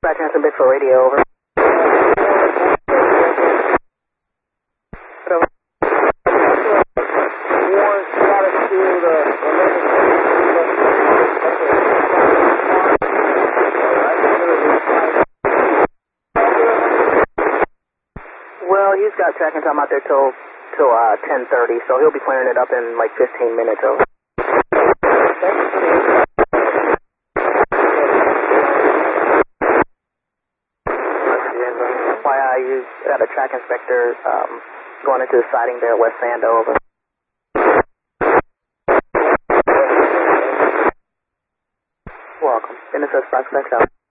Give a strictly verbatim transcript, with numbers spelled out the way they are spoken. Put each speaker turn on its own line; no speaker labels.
Back Hanson bit for radio, over. Well, he's got tracking time out there till till uh, ten thirty, so he'll be clearing it up in like fifteen minutes. Over. Why I use uh, the track inspector um, going into the siding there at West Sando. Over. Welcome. N S S five six out.